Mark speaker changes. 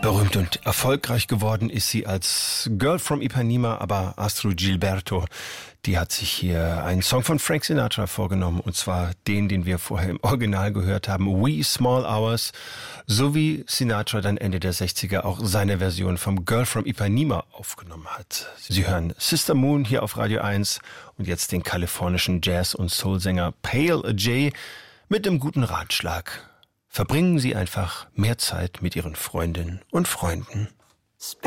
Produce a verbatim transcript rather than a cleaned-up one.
Speaker 1: Berühmt und erfolgreich geworden ist sie als Girl from Ipanema, aber Astrud Gilberto, die hat sich hier einen Song von Frank Sinatra vorgenommen, und zwar den, den wir vorher im Original gehört haben, Wee Small Hours, so wie Sinatra dann Ende der sechziger auch seine Version vom Girl from Ipanema aufgenommen hat. Sie hören Sister Moon hier auf Radio eins und jetzt den kalifornischen Jazz- und Soulsänger Pale J mit einem guten Ratschlag. Verbringen Sie einfach mehr Zeit mit Ihren Freundinnen und Freunden.